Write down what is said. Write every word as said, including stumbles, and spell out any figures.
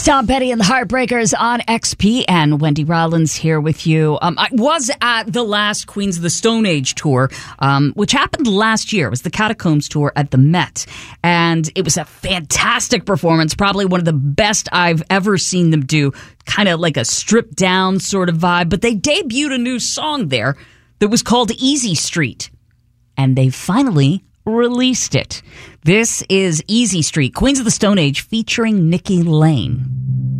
Tom Petty and the Heartbreakers on X P N. Wendy Rollins here with you. Um, I was at the last Queens of the Stone Age tour, um, which happened last year. It was the Catacombs tour at the Met. And it was a fantastic performance, probably one of the best I've ever seen them do. Kind of like a stripped down sort of vibe. But they debuted a new song there that was called Easy Street. And they finally released it. This is Easy Street, Queens of the Stone Age featuring Nikki Lane.